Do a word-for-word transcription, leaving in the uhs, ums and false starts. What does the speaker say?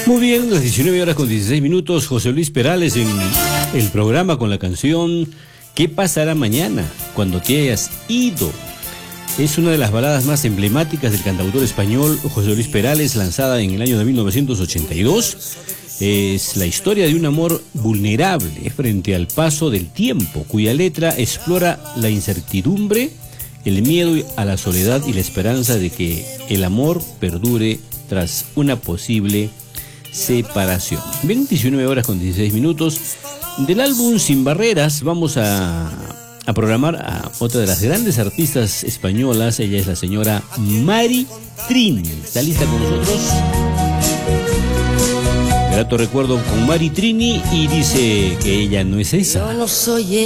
Muy bien, las diecinueve horas con dieciséis minutos, José Luis Perales en el programa con la canción ¿Qué pasará mañana cuando te hayas ido? Es una de las baladas más emblemáticas del cantautor español José Luis Perales, lanzada en el año de mil novecientos ochenta y dos. Es la historia de un amor vulnerable frente al paso del tiempo, cuya letra explora la incertidumbre, el miedo a la soledad y la esperanza de que el amor perdure tras una posible separación. Bien, diecinueve horas con dieciséis minutos. Del álbum Sin Barreras vamos a, a programar a otra de las grandes artistas españolas. Ella es la señora Mari Trini. ¿Está lista con nosotros? Grato recuerdo con Mari Trini y dice que ella no es esa. Yo no soy